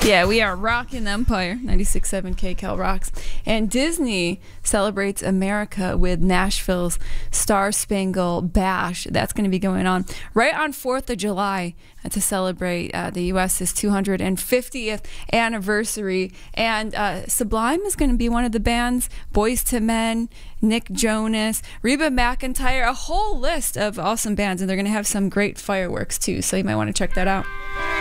Yeah, we are rocking the Empire, 96.7 KCal rocks. And Disney celebrates America with Nashville's Star Spangled Bash. That's going to be going on right on 4th of July to celebrate the U.S.'s 250th anniversary. And Sublime is going to be one of the bands, Boyz II Men, Nick Jonas, Reba McEntire, a whole list of awesome bands. And they're going to have some great fireworks, too, so you might want to check that out.